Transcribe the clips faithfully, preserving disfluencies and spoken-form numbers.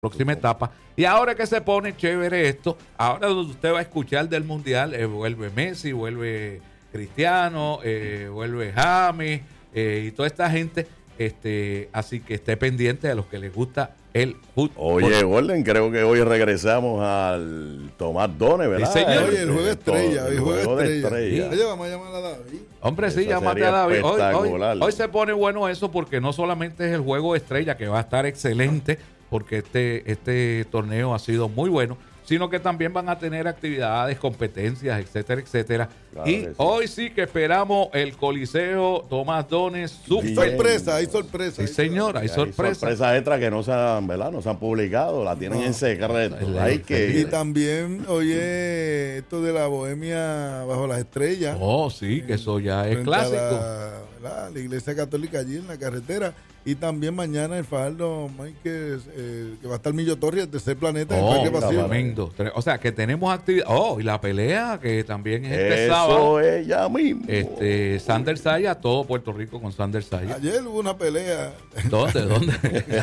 próxima etapa. Y ahora que se pone chévere esto, ahora usted va a escuchar del Mundial, eh, vuelve Messi, vuelve Cristiano, eh, vuelve James eh, y toda esta gente. Este, así que esté pendiente a los que les gusta el fútbol. Oye, Gordon, creo que hoy regresamos al Tomás Dones, ¿verdad? Sí, señor. Oye, el juego estrella, el, el juego, juego de estrella. estrella. Oye, vamos a llamar a David. Hombre, sí, Eso llámate a sería David. Hoy, hoy, espectacular. hoy se pone bueno eso porque no solamente es el juego estrella que va a estar excelente, porque este, este torneo ha sido muy bueno, sino que también van a tener actividades, competencias, etcétera, etcétera. Claro y que sí. hoy sí que esperamos el Coliseo Tomás Dones. Hay Super. sorpresa, hay sorpresa. Sí, señor, hay Hay sorpresas. sorpresas extras que no se han, ¿verdad? No se han publicado, la tienen No. en secreto. El- Hay que Y también, oye, esto de la bohemia bajo las estrellas. Oh, sí, que eso ya es frente a clásico. La, ¿verdad? La iglesia católica allí en la carretera. Y también mañana el Fajardo Márquez, eh, que va a estar Millo Torres, el tercer planeta, en el Oh, Parque Pasillo. tremendo. Tre- O sea, que tenemos actividad. Oh, y la pelea, que también es este eso sábado. es ya mismo. Este, Sander Saya, todo Puerto Rico con Sander Saya. Ayer hubo una pelea. ¿Dónde? ¿Dónde?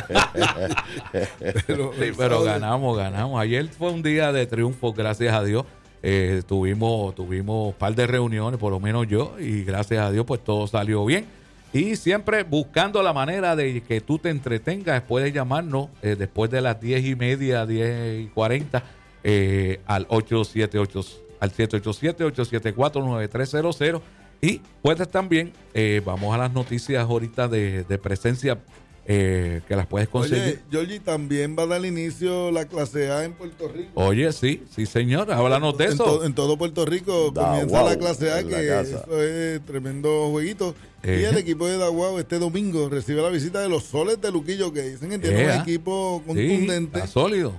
pero, Sí, pero ganamos, ganamos. Ayer fue un día de triunfo, gracias a Dios. Eh, tuvimos, tuvimos un par de reuniones, por lo menos yo, y gracias a Dios, pues todo salió bien. Y siempre buscando la manera de que tú te entretengas, puedes llamarnos eh, después de las diez y media, diez y cuarenta, eh, al ocho siete ocho, al siete ocho siete, ocho siete cuatro, nueve tres cero cero. Y puedes también, eh, vamos a las noticias ahorita de, de presencia, eh, que las puedes conseguir. Oye, Georgie, también va a dar inicio la clase A en Puerto Rico. Oye, sí, sí, señor, háblanos de en, eso. to- en todo Puerto Rico Da comienza Guau, la clase A, en la que casa. eso es tremendo jueguito. Y Ejé. el equipo de Daguao este domingo recibe la visita de los Soles de Luquillo, que dicen que tiene Ea. un equipo Sí, contundente. está sólido.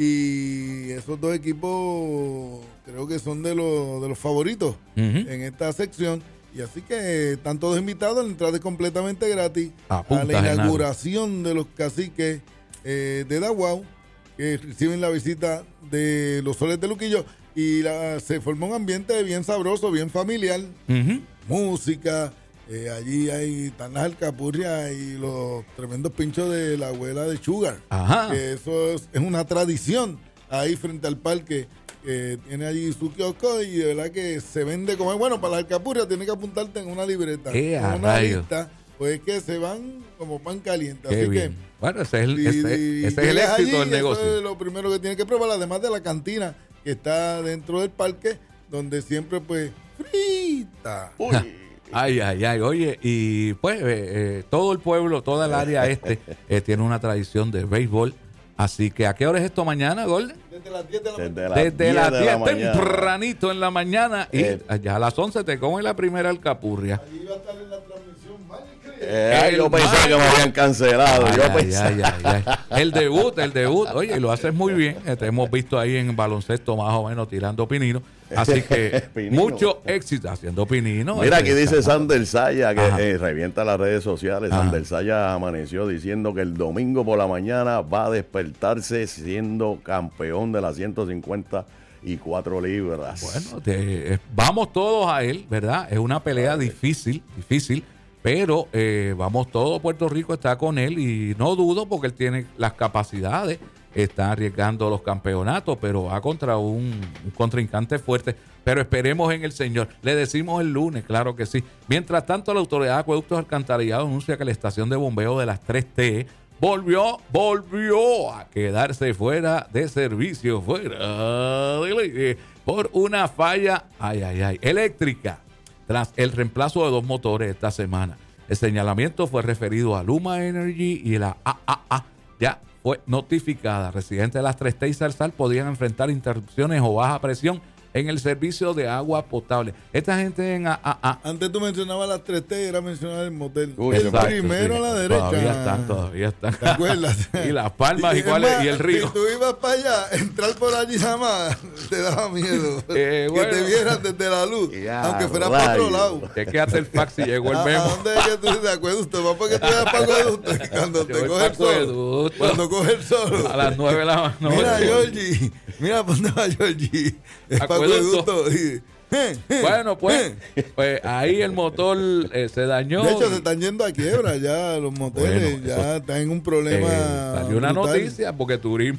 Y esos dos equipos creo que son de los, de los favoritos Ujú. en esta sección. Y así que están todos invitados, la entrada es completamente gratis Apunta, a la Genaro. inauguración de los caciques eh, de Daguao, que reciben la visita de los Soles de Luquillo. Y la- se formó un ambiente bien sabroso, bien familiar, Ujú. música. eh, allí hay están las alcapurrias y los tremendos pinchos de la abuela de Sugar. Ajá. Que eso es, es una tradición ahí frente al parque. Que tiene allí su kiosco y de verdad que se vende como es bueno para las alcapurrias. Tienes que apuntarte en una libreta, ¡Eh, a en una rayos! lista, pues es que se van como pan caliente. Qué Así bien. Bueno, ese es el, que ese, si ese es el llegas éxito allí, del eso negocio. es lo primero que tienes que probar, además de la cantina que está dentro del parque, donde siempre pues frita. Uy. Ay, ay, ay. Oye, y pues eh, eh, todo el pueblo, toda el área este eh, tiene una tradición de béisbol. Así que, ¿a qué hora es esto mañana, Golden? Desde las diez de la Desde mañana. las Desde diez las de diez la mañana. tempranito en la mañana. Y Eh. ya a las once te comen la primera alcapurria. Allí va a estar en la transmisión Magic. Eh, ay, yo El pensaba Mario. que me habían cancelado. Ay, yo ay, pensaba. ay, ay, ay. El debut, el debut. Oye, lo haces muy bien. Eh, Te hemos visto ahí en baloncesto más o menos tirando pinino. Así que Pinino. mucho éxito haciendo pinino. Mira, aquí Este, dice Sander Saya, Ajá. que eh, revienta las redes sociales. Ajá. Sander Saya amaneció diciendo que el domingo por la mañana va a despertarse siendo campeón de las ciento cincuenta y cuatro libras. Bueno, te- eh, vamos todos a él, ¿verdad? Es una pelea difícil, difícil, pero eh, vamos todo Puerto Rico está con él y no dudo porque él tiene las capacidades, está arriesgando los campeonatos, pero va contra un, un contrincante fuerte. Pero esperemos en el Señor. Le decimos el lunes, claro que sí. Mientras tanto, la Autoridad de Acueductos Alcantarillados anuncia que la estación de bombeo de las tres T volvió, volvió a quedarse fuera de servicio, fuera de ley, por una falla, ay, ay, ay, eléctrica, tras el reemplazo de dos motores esta semana. El señalamiento fue referido a Luma Energy y la A A A ya fue notificada. Residentes de las tres T y Zarzal podían enfrentar interrupciones o baja presión en el servicio de agua potable. Esta gente en A A A. Antes tú mencionabas las tres T, era mencionar el motel. Uy, el Exacto, primero sí. a la derecha. Todavía están, todavía están. ¿Te acuerdas? Y Las Palmas y, es cuál es- más, y el río. Si tú ibas para allá, entrar por allí nada más, te daba miedo. Eh, bueno. Que te vieran desde la luz, Ya, aunque fuera para otro rayos. lado. Que quédate el fax y llegó el ¿A, a memo. dónde es que tú dices acueducto? Va porque tú vas para acueducto. Y cuando Yo te voy coge el pa' sol. acueducto. Cuando coge el sol. A las nueve de la noche. Mira, Georgie. Mira, ¿por dónde va Georgie? Es para Acueducto. acueducto. Y Bueno, pues, pues ahí el motor eh, se dañó. De hecho, se están yendo a quiebra ya los moteles. Bueno, ya eso, están en un problema. Eh, salió una brutal. noticia porque Turismo